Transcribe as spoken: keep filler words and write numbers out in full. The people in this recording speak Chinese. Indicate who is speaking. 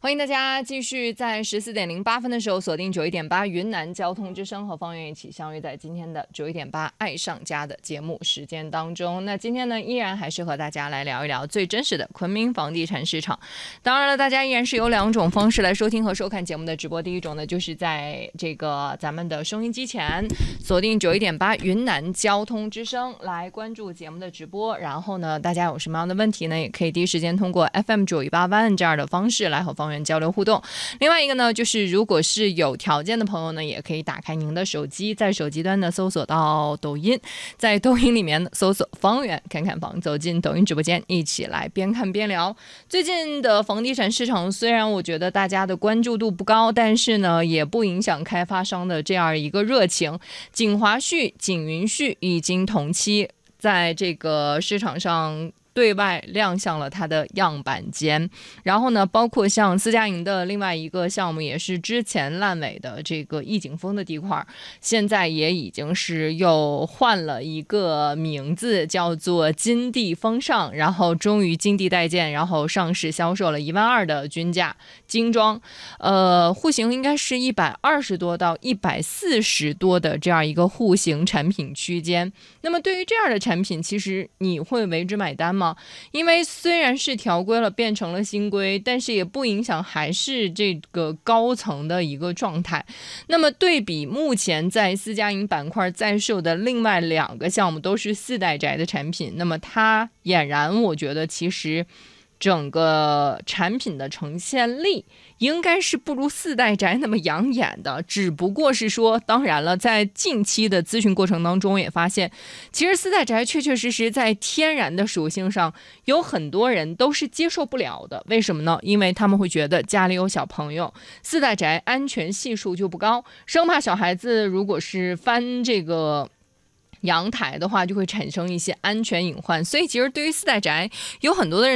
Speaker 1: 欢迎大家继续在十四点零八分的时候锁定九一点八云南交通之声，和方圆一起相约在今天的九一点八爱上家的节目时间当中。那今天呢，依然还是和大家来聊一聊最真实的昆明房地产市场。当然了，大家依然是有两种方式来收听和收看节目的直播。第一种呢，就是在这个咱们的收音机前锁定九一点八云南交通之声来关注节目的直播。然后呢，大家有什么样的问题呢，也可以第一时间通过 F M 九一八 One 这样的方式来和方圆交流互动。另外一个呢，就是如果是有条件的朋友呢，也可以打开您的手机，在手机端呢搜索到抖音，在抖音里面搜索方圆看看房，走进抖音直播间，一起来边看边聊。最近的房地产市场虽然我觉得大家的关注度不高，但是呢也不影响开发商的这样一个热情。锦华旭、锦云旭已经同期在这个市场上对外亮相了它的样板间，然后呢，包括像私家营的另外一个项目，也是之前烂尾的这个逸景峰的地块，现在也已经是又换了一个名字，叫做金地峰上，然后终于金地待建，然后上市销售了一万二的均价精装，呃，户型应该是一百二十多到一百四十多的这样一个户型产品区间。那么对于这样的产品，其实你会为之买单吗？因为虽然是条规了变成了新规，但是也不影响还是这个高层的一个状态。那么对比目前在私家营板块在售的另外两个项目都是四代宅的产品，那么它俨然我觉得其实整个产品的呈现力应该是不如四代宅那么养眼的，只不过是说，当然了，在近期的咨询过程当中也发现，其实四代宅确确实实在天然的属性上有很多人都是接受不了的。为什么呢？因为他们会觉得家里有小朋友，四代宅安全系数就不高，生怕小孩子如果是翻这个阳台的话，就会产生一些安全隐患。所以其实对于四代宅，有很多的人